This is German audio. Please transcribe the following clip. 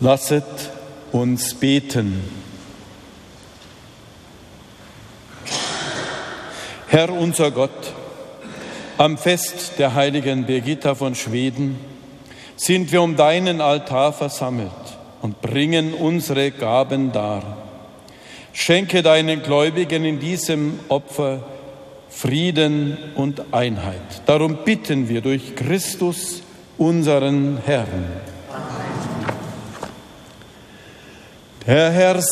Lasset uns beten. Herr unser Gott, am Fest der heiligen Birgitta von Schweden sind wir um deinen Altar versammelt und bringen unsere Gaben dar. Schenke deinen Gläubigen in diesem Opfer Frieden und Einheit. Darum bitten wir durch Christus, unseren Herrn. Der Herr